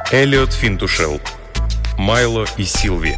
Эллиот Финтушел. Майло и Силви.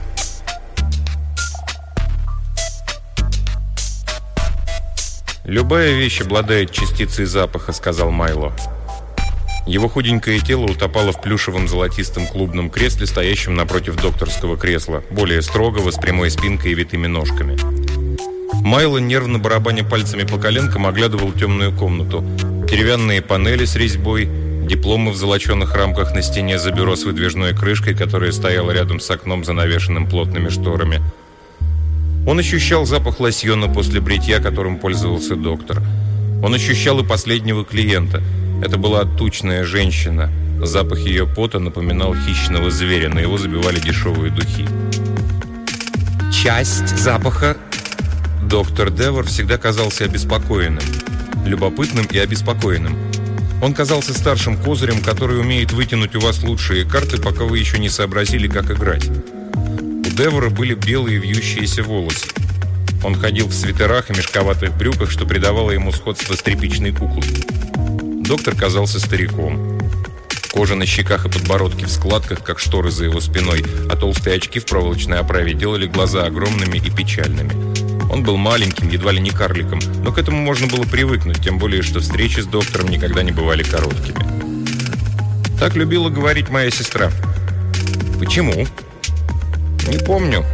«Любая вещь обладает частицей запаха», — сказал Майло. Его худенькое тело утопало в плюшевом золотистом клубном кресле, стоящем напротив докторского кресла, более строгого, с прямой спинкой и витыми ножками. Майло, нервно барабаня пальцами по коленкам, оглядывал темную комнату. Деревянные панели с резьбой, дипломы в золоченых рамках на стене за бюро с выдвижной крышкой, которая стояла рядом с окном, занавешенным плотными шторами. Он ощущал запах лосьона после бритья, которым пользовался доктор. Он ощущал и последнего клиента. Это была тучная женщина. Запах ее пота напоминал хищного зверя, на его забивали дешевые духи. Часть запаха. Доктор Девор всегда казался обеспокоенным, любопытным и обеспокоенным. Он казался старшим козырем, который умеет вытянуть у вас лучшие карты, пока вы еще не сообразили, как играть. У Девора были белые вьющиеся волосы. Он ходил в свитерах и мешковатых брюках, что придавало ему сходство с тряпичной куклой. Доктор казался стариком. Кожа на щеках и подбородке в складках, как шторы за его спиной, а толстые очки в проволочной оправе делали глаза огромными и печальными. Он был маленьким, едва ли не карликом, но к этому можно было привыкнуть, тем более, что встречи с доктором никогда не бывали короткими. Так любила говорить моя сестра. Почему? Не помню.